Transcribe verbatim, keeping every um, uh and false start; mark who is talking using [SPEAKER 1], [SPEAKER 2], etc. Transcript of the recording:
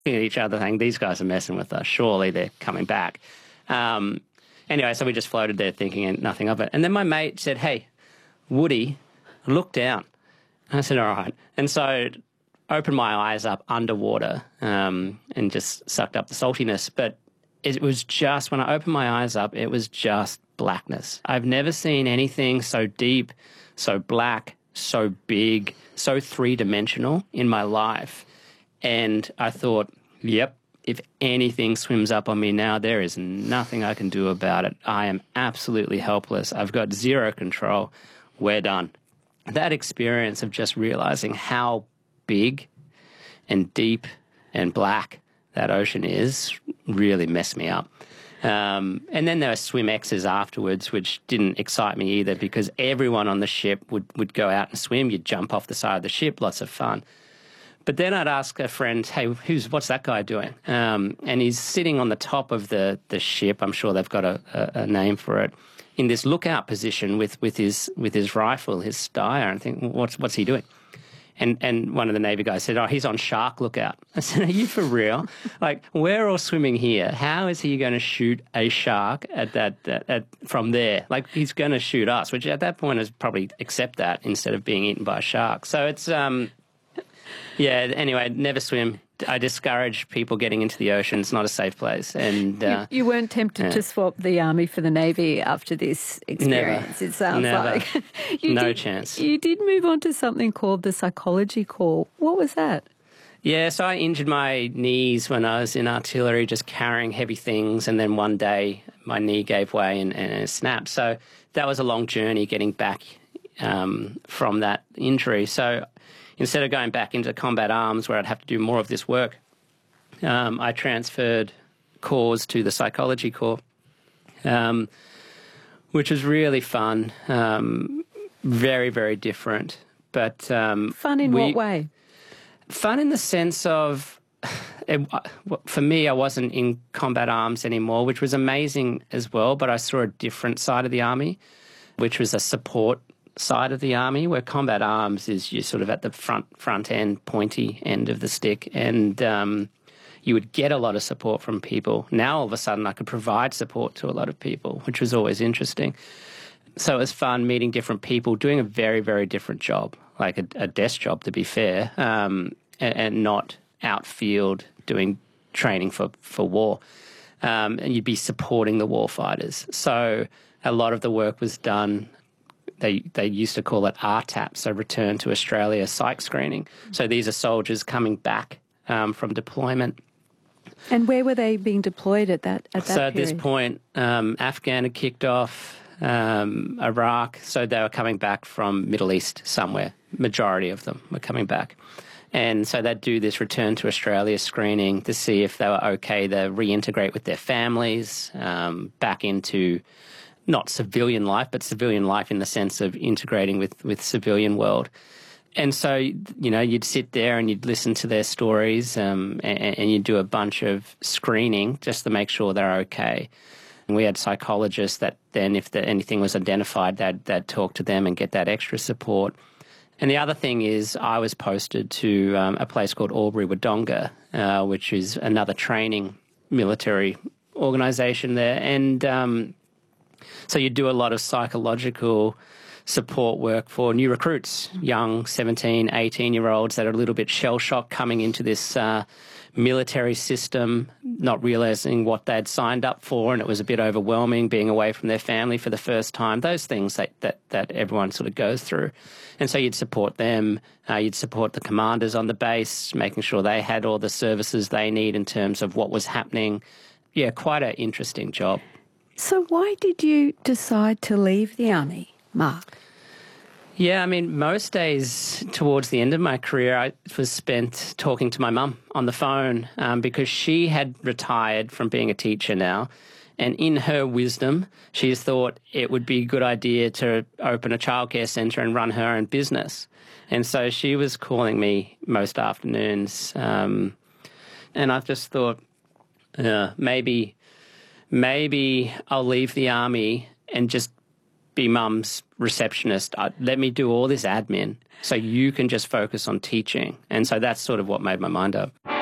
[SPEAKER 1] at each other saying, these guys are messing with us. Surely they're coming back. Um, anyway, so we just floated there thinking nothing of it. And then my mate said, hey, Woody, look down. And I said, all right. And so opened my eyes up underwater um, and just sucked up the saltiness. But it was just, when I opened my eyes up, it was just blackness. I've never seen anything so deep, so black, so big, so three-dimensional in my life. And I thought, yep, if anything swims up on me now, there is nothing I can do about it. I am absolutely helpless. I've got zero control. We're done. That experience of just realizing how big and deep and black that ocean is really messed me up. Um, and then there were swim X's afterwards, which didn't excite me either because everyone on the ship would, would go out and swim. You'd jump off the side of the ship, lots of fun. But then I'd ask a friend, hey, who's what's that guy doing? Um, and he's sitting on the top of the, the ship. I'm sure they've got a, a, a name for it, in this lookout position with, with his with his rifle, his Steyr. And I think, what's what's he doing? And and one of the Navy guys said, oh, he's on shark lookout. I said, are you for real? Like, we're all swimming here. How is he going to shoot a shark at that at, at, from there? Like, he's going to shoot us, which at that point is probably accept that instead of being eaten by a shark. So it's, um, yeah, anyway, never swim. I discourage people getting into the ocean. It's not a safe place. And uh,
[SPEAKER 2] you, you weren't tempted yeah. to swap the Army for the Navy after this experience,
[SPEAKER 1] Never.
[SPEAKER 2] it sounds
[SPEAKER 1] Never.
[SPEAKER 2] like. you
[SPEAKER 1] no
[SPEAKER 2] did,
[SPEAKER 1] chance.
[SPEAKER 2] You did move on to something called the psychology corps. What was that?
[SPEAKER 1] Yeah, so I injured my knees when I was in artillery, just carrying heavy things, and then one day my knee gave way and, and it snapped. So that was a long journey getting back um, from that injury. So instead of going back into combat arms where I'd have to do more of this work, um, I transferred corps to the psychology corps, um, which was really fun, um, very, very different. But um,
[SPEAKER 2] Fun in
[SPEAKER 1] we,
[SPEAKER 2] what way?
[SPEAKER 1] Fun in the sense of, it, for me, I wasn't in combat arms anymore, which was amazing as well, but I saw a different side of the Army, which was a support side of the Army, where combat arms is you sort of at the front front end, pointy end of the stick, and um, you would get a lot of support from people. Now all of a sudden I could provide support to a lot of people, which was always interesting. So it was fun meeting different people, doing a very, very different job, like a, a desk job to be fair, um, and, and not outfield doing training for, for war. Um, and you'd be supporting the war fighters. So a lot of the work was done. They they used to call it R TAP, so Return to Australia Psych Screening. So these are soldiers coming back um, from deployment.
[SPEAKER 2] And where were they being deployed at that at that
[SPEAKER 1] So at
[SPEAKER 2] period?
[SPEAKER 1] this point, um, Afghan had kicked off, um, Iraq, so they were coming back from Middle East somewhere. Majority of them were coming back. And so they'd do this Return to Australia screening to see if they were okay to reintegrate with their families, um, back into not civilian life, but civilian life in the sense of integrating with, with civilian world. And so, you know, you'd sit there and you'd listen to their stories um, and, and you'd do a bunch of screening just to make sure they're okay. And we had psychologists that then, if the, anything was identified, they'd, they'd talk to them and get that extra support. And the other thing is I was posted to um, a place called Albury Wodonga, uh, which is another training military organisation there. And um, so you do a lot of psychological support work for new recruits, young seventeen, eighteen-year-olds that are a little bit shell-shocked coming into this uh, military system, not realising what they'd signed up for, and it was a bit overwhelming being away from their family for the first time, those things that, that, that everyone sort of goes through. And so you'd support them, uh, you'd support the commanders on the base, making sure they had all the services they need in terms of what was happening. Yeah, quite an interesting job.
[SPEAKER 2] So why did you decide to leave the Army, Mark?
[SPEAKER 1] Yeah, I mean, most days towards the end of my career, I was spent talking to my mum on the phone um, because she had retired from being a teacher now. And in her wisdom, she's thought it would be a good idea to open a childcare centre and run her own business. And so she was calling me most afternoons. Um, and I've just thought, uh, maybe... Maybe I'll leave the Army and just be mum's receptionist. Uh, let me do all this admin so you can just focus on teaching. And so that's sort of what made my mind up.